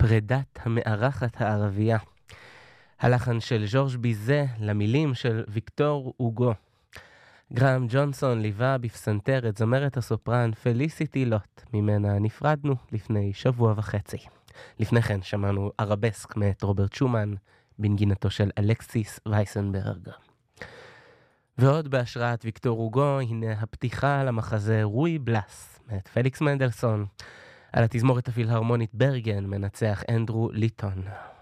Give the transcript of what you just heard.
פרידת המארחת הערבייה. הלחן של ז'ורג' ביזה למילים של ויקטור אוגו. גרהם ג'ונסון ליווה בפסנתר את זמרת הסופרן פליסיטי לוט, ממנה נפרדנו לפני שבוע וחצי. לפני כן שמענו ארבסק מאת רוברט שומן, בנגינתו של אלכסיס וייסנברג. ועוד בהשראת ויקטור אוגו, הנה הפתיחה למחזה רוי בלס, מאת פליקס מנדלסון. על התזמורת הפילהרמונית ברגן מנצח אנדרו ליטון.